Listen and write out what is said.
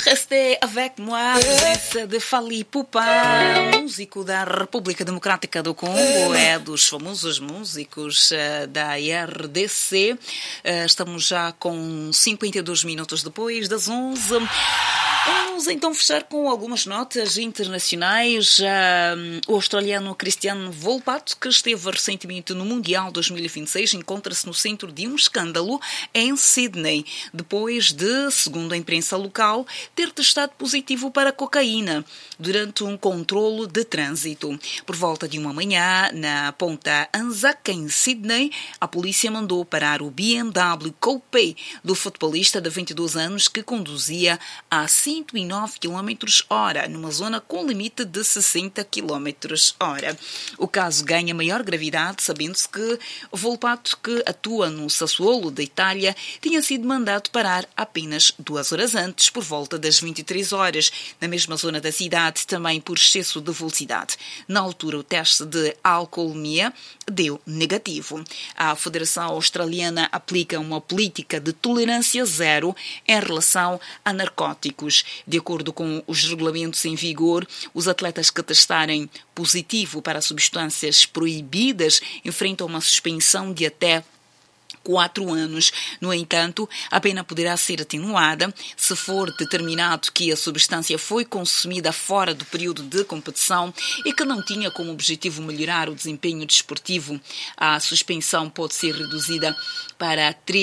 Restez avec moi, presença de Fally Ipupa, músico da República Democrática do Congo, é dos famosos músicos da RDC. Estamos já com 52 minutos depois das 11. Vamos então fechar com algumas notas internacionais. O australiano Christian Volpato, que esteve recentemente no Mundial 2026, encontra-se no centro de um escândalo em Sydney, depois de, segundo a imprensa local, ter testado positivo para cocaína durante um controlo de trânsito. Por volta de 1h, na ponta Anzac, em Sydney, a polícia mandou parar o BMW Coupe do futebolista de 22 anos que conduzia a 109 km/h, numa zona com limite de 60 km/h. O caso ganha maior gravidade, sabendo-se que Volpato, que atua no Sassuolo da Itália, tinha sido mandado parar apenas 2 horas antes, por volta das 23 horas, na mesma zona da cidade, também por excesso de velocidade. Na altura, o teste de alcoolemia deu negativo. A Federação Australiana aplica uma política de tolerância zero em relação a narcóticos. De acordo com os regulamentos em vigor, os atletas que testarem positivo para substâncias proibidas enfrentam uma suspensão de até 4 anos. No entanto, a pena poderá ser atenuada se for determinado que a substância foi consumida fora do período de competição e que não tinha como objetivo melhorar o desempenho desportivo. A suspensão pode ser reduzida para 3